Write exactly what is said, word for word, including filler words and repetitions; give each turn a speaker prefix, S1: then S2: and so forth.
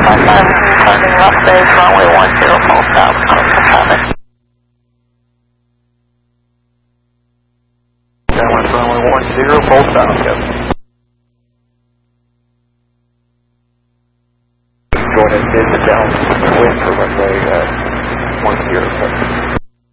S1: one nine, turning left base, runway one zero, full stop, close to traffic.
S2: Downwind runway one zero, full stop, yep. Go ahead and take the downwind for runway uh, one zero.